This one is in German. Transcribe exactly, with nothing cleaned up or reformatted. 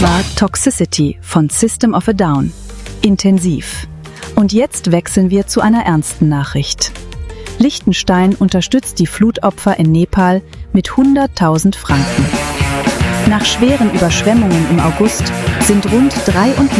war Toxicity von System of a Down. Intensiv. Und jetzt wechseln wir zu einer ernsten Nachricht. Liechtenstein unterstützt die Flutopfer in Nepal mit hunderttausend Franken. Nach schweren Überschwemmungen im August sind rund